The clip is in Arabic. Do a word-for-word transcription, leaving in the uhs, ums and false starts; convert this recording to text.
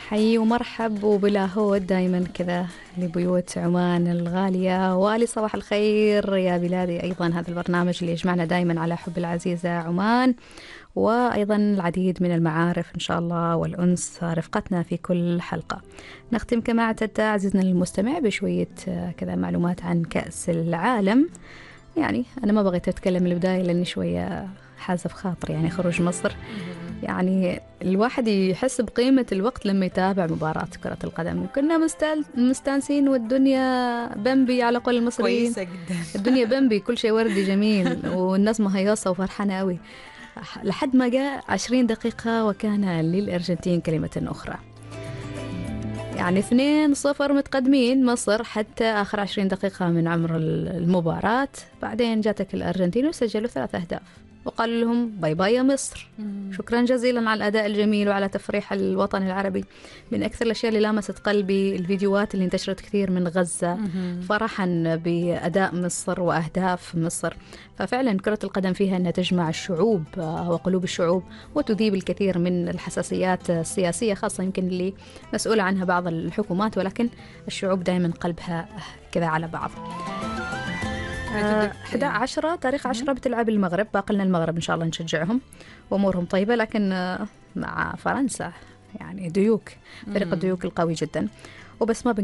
حي ومرحب وبلا هود دايما كذا لبيوت عمان الغالية. والي صباح الخير يا بلادي. أيضا هذا البرنامج اللي يجمعنا دايما على حب العزيزة عمان، وأيضا العديد من المعارف إن شاء الله والأنس رفقتنا في كل حلقة. نختم كما اعتدت عزيزنا المستمع بشوية كذا معلومات عن كأس العالم. يعني أنا ما بغيت أتكلم من البداية لأني شوية حاسة بخاطر يعني خروج مصر. يعني الواحد يحس بقيمة الوقت لما يتابع مباراة كرة القدم. كنا مستل... مستانسين والدنيا بمبي على قول المصريين، كويسة جدا. الدنيا بمبي، كل شيء وردي جميل والناس مهيصة وفرحانة قوي، لحد ما جاء عشرين دقيقة وكان للأرجنتين كلمة أخرى. يعني اثنين صفر متقدمين مصر حتى آخر عشرين دقيقة من عمر المباراة. بعدين جاتك الأرجنتين وسجلوا ثلاث أهداف وقال لهم باي باي يا مصر. مم. شكرا جزيلا على الأداء الجميل وعلى تفريح الوطن العربي. من أكثر الأشياء اللي لامست قلبي الفيديوهات اللي انتشرت كثير من غزة، مم. فرحا بأداء مصر وأهداف مصر. ففعلا كرة القدم فيها أنها تجمع الشعوب وقلوب الشعوب وتذيب الكثير من الحساسيات السياسية، خاصة يمكن اللي مسؤولة عنها بعض الحكومات، ولكن الشعوب دائما قلبها كذا على بعض. أحد عشر تاريخ عشرة بتلعب المغرب، باقي لنا المغرب إن شاء الله نشجعهم وأمورهم طيبة، لكن مع فرنسا يعني ديوك، فريق الديوك القوي جدا. وبس ما